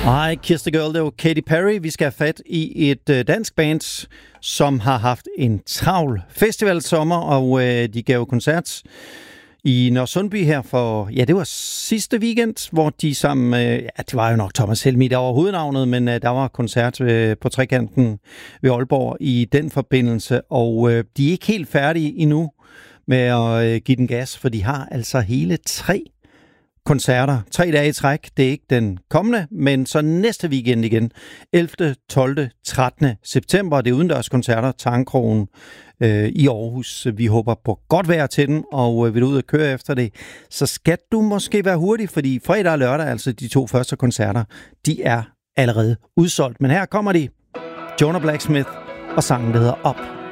Ej, Kiss the Girl, det var Katy Perry. Vi skal have fat i et dansk band, som har haft en travl festivalsommer, og de gav koncert i Nørresundby her for, ja, det var sidste weekend, hvor de sammen, det var jo nok Thomas Helmig, der var hovednavnet, men der var koncert på Trekanten ved Aalborg i den forbindelse, og de er ikke helt færdige endnu med at give den gas, for de har altså hele 3 koncerter. 3 dage i træk. Det er ikke den kommende, men så næste weekend igen. 11., 12., 13. september. Det er udendørskoncerter, Tangkrogen i Aarhus. Vi håber på godt vejr til den, og vil du ud og køre efter det, så skal du måske være hurtig, fordi fredag og lørdag, altså de 2 første koncerter, de er allerede udsolgt. Men her kommer de. Jonah Blacksmith og sangen, der hedder Up.